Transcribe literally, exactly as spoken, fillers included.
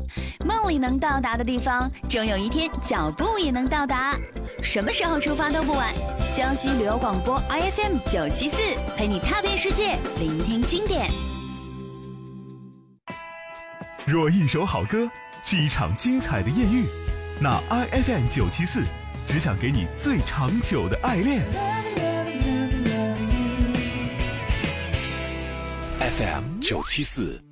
梦里能到达的地方，终有一天脚步也能到达。什么时候出发都不晚。江西旅游广播 I F M 九七四，陪你踏遍世界，聆听经典。 若一首好歌是一场精彩的艳遇，那 I F M 九七四只想给你最长久的爱恋。 F M 九七四。